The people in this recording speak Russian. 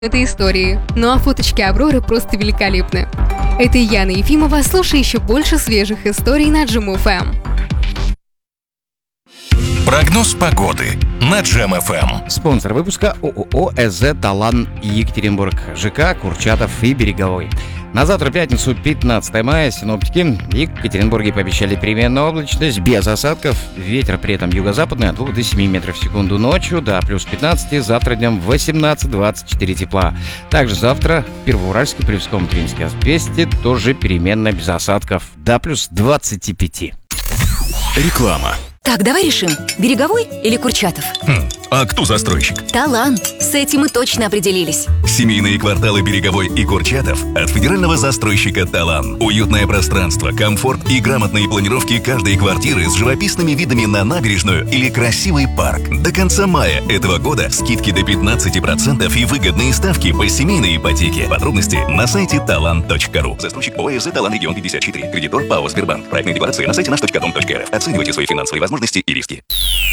этой истории. Ну а фоточки Авроры просто великолепны. Это Яна Ефимова, слушай еще больше свежих историй на Джем ФМ. Прогноз погоды на Джем ФМ. Спонсор выпуска ООО «СЗ Талан» Екатеринбург, ЖК Курчатов и Береговой. На завтра, пятницу, 15 мая, синоптики в Екатеринбурге пообещали переменную облачность, без осадков. Ветер при этом юго-западный от 2 до 7 метров в секунду ночью, до плюс 15, завтра днем 18-24 тепла. Также завтра в Первоуральске, Полевском, Тримске, Аспесте тоже переменно без осадков, до плюс 25. Реклама. Так, давай решим, Береговой или Курчатов? А кто застройщик? Талант. С этим мы точно определились. Семейные кварталы Береговой и Курчатов от федерального застройщика «Талан». Уютное пространство, комфорт и грамотные планировки каждой квартиры с живописными видами на набережную или красивый парк. До конца мая этого года скидки до 15% и выгодные ставки по семейной ипотеке. Подробности на сайте talan.ru. Застройщик ОАО «СЗ Талан Регион 54». Кредитор ПАО «Сбербанк». Проектные декларации на сайте наш.дом.рф. Оценивайте свои финансовые возможности и риски.